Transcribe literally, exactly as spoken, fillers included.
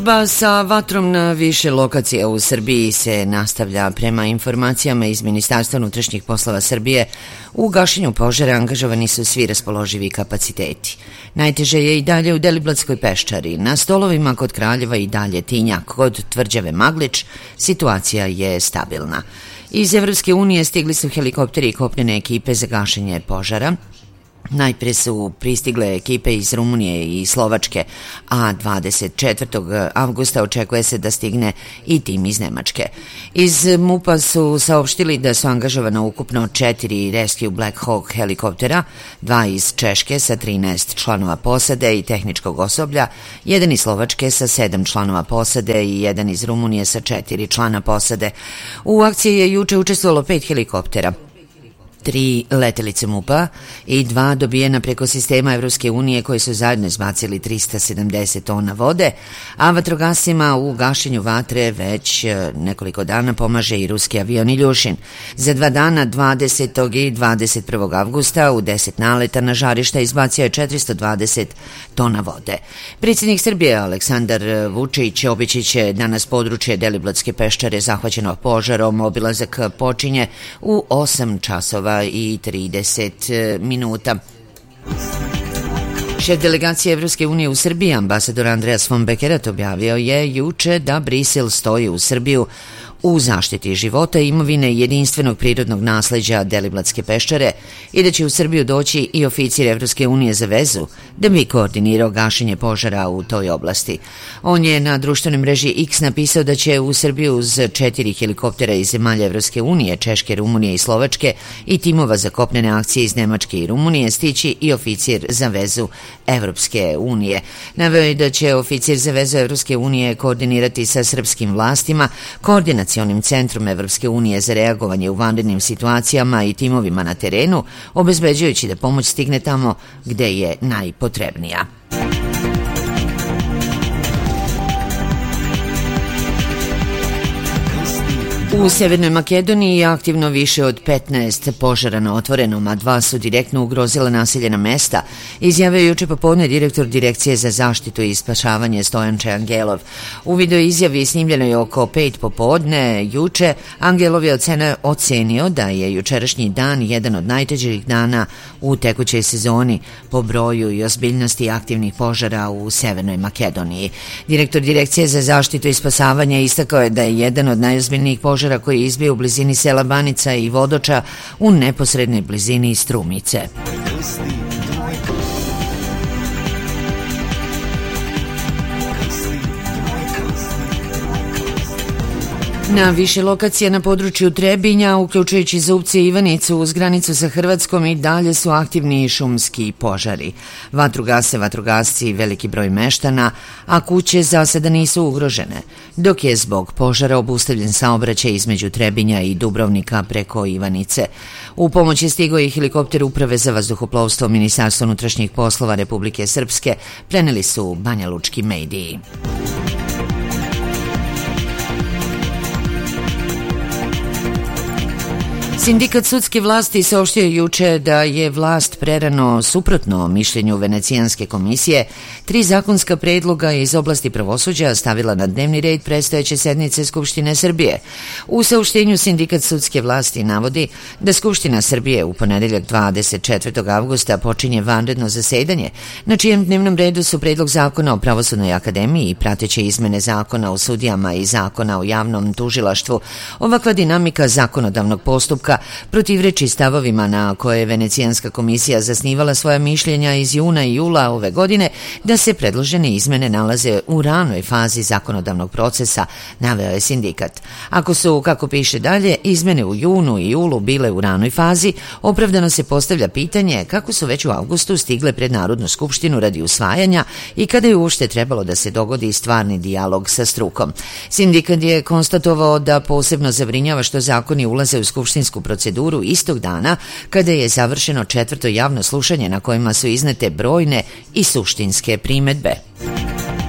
Borba sa vatrom na više lokacija u Srbiji se nastavlja. Prema informacijama iz Ministarstva unutrašnjih poslova Srbije, u gašenju požara angažovani su svi raspoloživi kapaciteti. Najteže je i dalje u Deliblatskoj peščari. Na Stolovima kod Kraljeva i dalje Tinjak, kod Tvrđave Maglič situacija je stabilna. Iz Evropske unije stigli su helikopteri i kopnene ekipe za gašenje požara. Najpre su pristigle ekipe iz Rumunije i Slovačke, a dvadeset četvrtog avgusta očekuje se da stigne i tim iz Nemačke. Iz MUP-a su saopštili da su angažovana ukupno četiri Rescue Black Hawk helikoptera, dva iz Češke sa trinaest članova posade i tehničkog osoblja, jedan iz Slovačke sa sedam članova posade i jedan iz Rumunije sa četiri člana posade. U akciji je juče učestvovalo pet helikoptera, tri letelice MUP-a i dva dobijena preko sistema Evropske unije koji su zajedno izbacili trista sedamdeset tona vode, a vatrogascima u gašenju vatre već nekoliko dana pomaže i ruski avion Iljušin. Za dva dana, dvadesetog i dvadeset prvog avgusta, u deset naleta na žarišta izbacio je četiristo dvadeset tona vode. Predsjednik Srbije Aleksandar Vučić obići će danas područje Deliblatske peščare zahvaćeno požarom. Obilazak počinje u osam časova i trideset minuta. Šef delegacije Evropske unije u Srbiji, ambasador Andreas von Bekerat, objavio je juče da Brisel stoji u Srbiju u zaštiti života i imovine jedinstvenog prirodnog nasleđa Deliblatske peščare i da će u Srbiju doći i oficir Evropske unije za vezu da bi koordinirao gašenje požara u toj oblasti. On je na društvenoj mreži X napisao da će u Srbiju uz četiri helikoptera iz zemalja Evropske unije, Češke, Rumunije i Slovačke i timova za kopnene akcije iz Nemačke i Rumunije stići i oficir za vezu Evropske unije. Naveo je da će oficir za vezu Evropske unije koordinirati sa srpskim vlastima, koordinacijom centrom Evropske unije za reagovanje u vanrednim situacijama i timovima na terenu, obezbeđujući da pomoć stigne tamo gde je najpotrebnija. U Severnoj Makedoniji je aktivno više od petnaest požara na otvorenom, a dva su direktno ugrozila naseljena mesta, izjavio je juče popodne direktor Direkcije za zaštitu i spašavanje Stojan Angelov. U video izjavi snimljeno je oko pet popodne juče. Angelov je ocena ocenio da je jučerašnji dan jedan od najtežih dana u tekućoj sezoni po broju i ozbiljnosti aktivnih požara u Severnoj Makedoniji. Direktor Direkcije za zaštitu i spasavanje istakao je da je jedan od najozbiljnijih požara koji je izbio u blizini sela Banica i Vodoča u neposrednoj blizini Strumice. Na više lokacija na području Trebinja, uključujući Zubce i Ivanicu uz granicu sa Hrvatskom, i dalje su aktivni šumski požari. Vatru gase vatrogasci i veliki broj meštana, a kuće za sada nisu ugrožene, dok je zbog požara obustavljen saobraćaj između Trebinja i Dubrovnika preko Ivanice. U pomoć je stigao i helikopter Uprave za vazduhoplovstvo Ministarstva unutrašnjih poslova Republike Srpske, preneli su banjalučki mediji. Sindikat sudske vlasti saopštio juče da je vlast prerano, suprotno mišljenju Venecijanske komisije, tri zakonska predloga iz oblasti pravosuđa stavila na dnevni red predstojeće sednice Skupštine Srbije. U saopštenju sindikat sudske vlasti navodi da Skupština Srbije u ponedeljak dvadeset četvrtog avgusta počinje vanredno zasedanje, na čijem dnevnom redu su predlog zakona o pravosudnoj akademiji i prateće izmene zakona o sudijama i zakona o javnom tužilaštvu. Ovakva dinamika zakonodavnog postupka protivreči stavovima na koje je Venecijanska komisija zasnivala svoja mišljenja iz juna i jula ove godine da se predložene izmene nalaze u ranoj fazi zakonodavnog procesa, naveo je sindikat. Ako su, kako piše dalje, izmene u junu i julu bile u ranoj fazi, opravdano se postavlja pitanje kako su već u avgustu stigle pred Narodnu skupštinu radi usvajanja i kada je uopšte trebalo da se dogodi stvarni dijalog sa strukom. Sindikat je konstatovao da posebno zabrinjava što zakoni ulaze u skupštinsku proceduru istog dana kada je završeno četvrto javno slušanje na kojima su iznete brojne i suštinske primedbe.